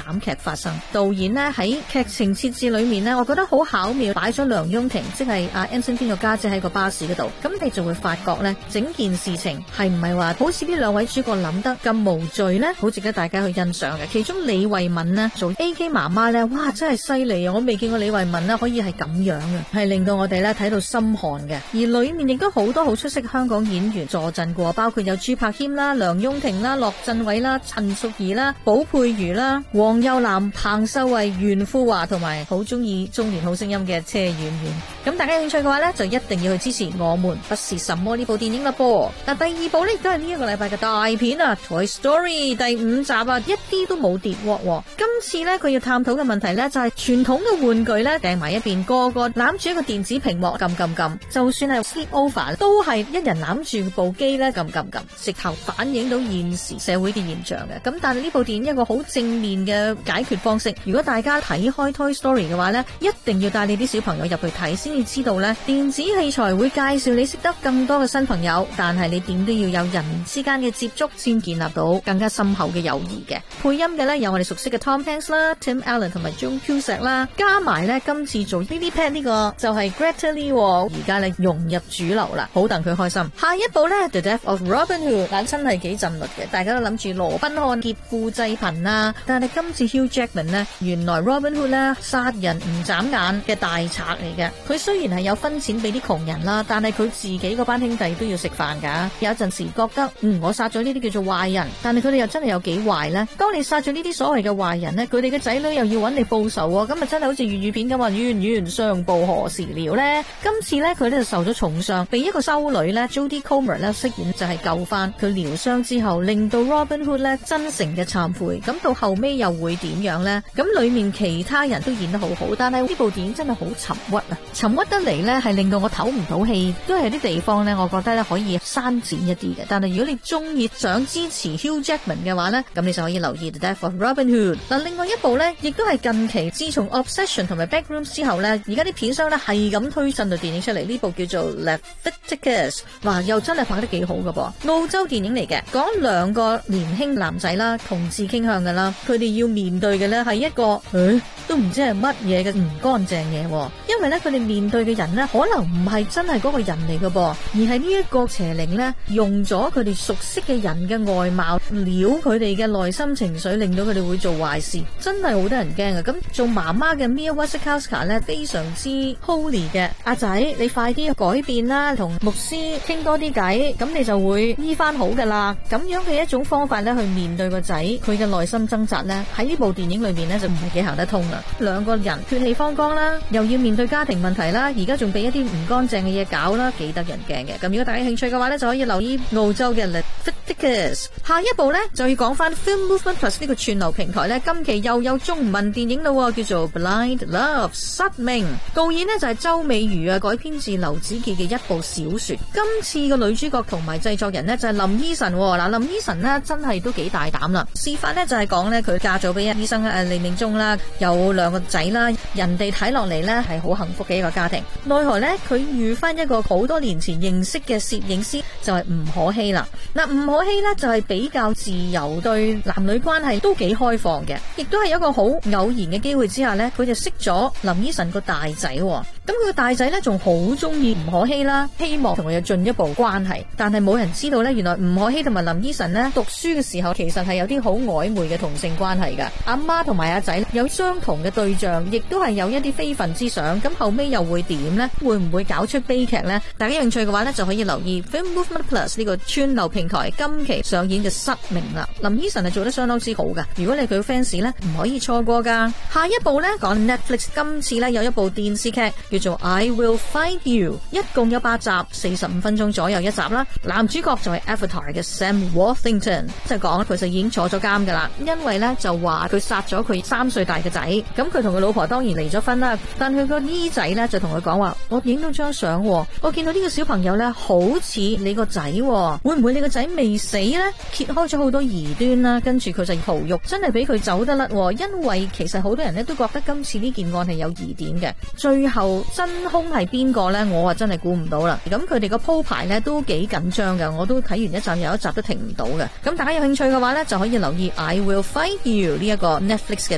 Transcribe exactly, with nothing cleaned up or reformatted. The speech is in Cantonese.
慘劇發生。導演呢喺劇情設置裏面呢，我覺得好巧妙，擺咗梁雍婷即係阿 Anson 邊個家姐喺個巴士嗰度，咁你就會發覺呢，整件事情係唔係話好似呢兩位主角諗得咁無罪呢？好值得大家去欣賞嘅。其中李慧敏呢做 A K 媽媽呢，哇真係犀利啊！我未見過李慧敏呢可以係咁樣嘅，係令到我哋呢睇到心寒嘅。而裏面亦都好多好出色香港演員助陣過，包括有朱柏謙啦、梁雍婷啦、樂鎮偉啦、陳淑儀啦、寶佩瑜啦、黃又南、彭秀慧、袁富華同埋好中意中年好聲音嘅車婉婉。咁大家有興趣嘅話呢，就一定要去支持我們不是什麼呢部電影啦噃。嗱，第二部呢亦都係呢一個禮拜嘅大片啊， Toy Story 第五集啊，一啲都冇跌鑊。今次呢，佢要探討嘅問題呢，就係傳統嘅玩具呢，掟埋一邊，個個攬住一個電子屏幕撳撳撳，就算係 sleep over 都係一人攬住部機呢，撳撳撳，直頭反映到現時社會嘅現象嘅。咁但係呢部電影一個好正面嘅解決方式，如果大家睇開 Toy Story 嘅話呢，一定要帶你啲小朋友入去睇，先至知道呢電子器材會介紹你識得更多嘅新朋友，但係你點都要有人之間嘅接觸，先建立到更加深厚嘅友誼嘅。配音嘅呢，有我哋熟悉嘅 Tom Hanks 啦、Tim Allen 同埋 John Cusack 啦，加埋呢今次做 Lily Pad 呢個就係 Greta Lee， 而家呢融入主流啦，好戥佢開心。下一部呢 The Death of Robin Hood， 但真係幾震慄嘅，大家都諗住羅賓漢劫富濟貧啊，但係今次 Hugh Jackman 呢，原來 Robin Hood 呢殺人唔眨眼嘅大賊嚟嘅。佢雖然係有分錢俾啲窮人啦，但係佢自己嗰班兄弟都要食飯噶。有陣時覺得嗯我殺咗呢啲叫做壞人，但係佢哋又真係有幾壞呢？當你殺咗呢啲所謂嘅壞人呢，佢哋嘅仔女又要揾你報仇喎，咁啊真係好似粵語片咁話，冤冤相報何時了呢？今次呢，佢呢就受咗重傷，被一個修女呢 Jodie Comer 呢飾演，就係救翻佢療傷之後，令到 Robin Hood 呢真誠嘅懺悔。咁到後尾又會點樣呢？咁裏面其他人都演得好好，但係呢部電影真係好沉鬱啊！沉鬱得嚟呢係令到我唞唔到氣，都係有啲地方呢，我覺得呢可以刪剪一啲嘅。但係如果你中意想支持 Hugh Jackman 嘅話呢，咁你就可以留意 The Death of Robin Hood。嗱，另外一部呢，亦都係近期自從 Obsession 同埋 Backrooms 之後呢，而家啲片商呢係咁推進到電影出嚟。呢部叫做 Leviticus， 哇，又真係拍得幾好㗎噃，澳洲電影嚟嘅，講兩個年輕男仔啦，同志傾向㗎啦，佢哋要面對嘅呢係一個誒、欸、都唔知係乜嘢嘅唔乾淨嘢，因為呢，佢哋面對嘅人呢，可能唔係真係嗰個人嚟㗎噃，而係呢一個邪靈呢，用咗佢哋熟悉嘅人嘅外貌撩佢哋嘅內心情緒，令到佢哋會做壞事，真係好得人驚啊！咁做媽媽嘅 Mia Wasikowska 呢，非常之 holy 嘅，阿仔你快啲改變啦，同牧師傾多啲偈，咁你就會醫翻好噶啦。咁樣嘅一種方法呢，去面對個仔佢嘅內心掙扎呢，喺呢部電影裏面呢，就唔係幾行得通啦。兩個人血氣方剛啦，又要面對家庭問題啦，而家仲俾一啲唔乾淨嘅嘢搞啦，幾得人驚嘅。咁如果大家興趣嘅話呢，就可以留意澳洲嘅 Leviticus。下一部呢，就要講翻 Film Movement Plus 呢個串流平台呢，今期又有中文電影咯，叫做 Blind Love 失明，導演呢，就係周美瑜啊，改編自劉子傑嘅一部小說。今次個女主角同埋製作人呢，就係林依晨。嗱，林依晨呢，真係都幾大膽啦。事發呢，就係講呢，佢嫁咗俾醫生誒李明忠啦，有兩個仔啦，人哋睇落嚟呢，係好幸福嘅一個家庭。奈何呢，佢遇翻一個好多年前認識嘅攝影師，就係吳可希啦。嗱，吳可希呢，就係比較自由，對男女關係都幾開放嘅，亦都係一個好偶然嘅機會之下呢，佢就識咗林依晨個大仔。咁佢個大仔呢，仲好中意吳可希啦，希望同佢有進一步關係。但係冇人知道呢，原來吳可希同埋林依晨呢，讀書嘅時候其實係有啲好曖昧嘅同性關係噶。阿媽同埋阿仔有相同嘅對象，亦都係有一啲非分之想。咁後尾又會點呢？會唔會搞出悲劇呢？大家有興趣嘅話呢，就可以留意 Film Movement Plus 呢個串流平台今期上演嘅失明啦。林依晨係做得相當之好噶，如果你係佢 fans 呢，唔可以錯過噶。下一部呢，講 Netflix 今次呢，有一部電視劇叫做 I Will Find You， 一共有八集，四十五分鐘左右一集啦。男主角就係 Avatar 嘅 Sam Worthington， 即係講佢就已經坐咗監噶啦，因為呢就話佢殺咗佢三歲大嘅仔。咁佢同佢老婆當然離咗婚啦，但佢個姨仔呢就同佢講話：我影到張相，我見到呢個小朋友呢好似你個仔，會唔會你個仔未死呢？揭開咗好多疑端啦，跟住佢就逃獄，真係俾佢走得甩。因為其實好多人呢都覺得今次呢件案係有疑點嘅，最後真兇係邊個呢？我啊真係估唔到啦。咁佢哋個鋪排呢都幾緊張嘅，我都睇完一集又一集都停唔到嘅。咁大家有興趣嘅話呢，就可以留意 I Will Find You 呢一個 Netflix 嘅